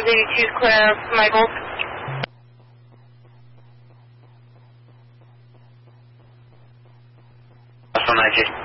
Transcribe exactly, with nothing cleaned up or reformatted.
James eighty-two, clear Michael. That's one I G.